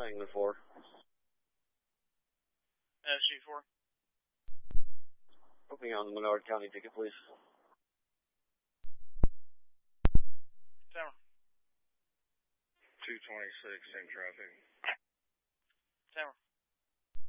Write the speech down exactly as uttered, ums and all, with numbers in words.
Wrangler four. S G four. Put me on the Menard County ticket, please. Tower. two twenty-six in traffic. Tower.